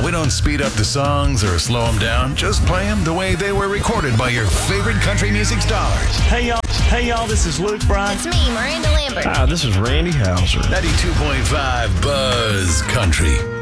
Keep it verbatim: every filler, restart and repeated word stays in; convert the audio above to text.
We don't speed up the songs or slow them down. Just play them the way they were recorded by your favorite country music stars. Hey, y'all. Hey, y'all. This is Luke Bryan. It's me, Miranda Lambert. Hi, this is Randy Houser. ninety-two point five Buzz Country.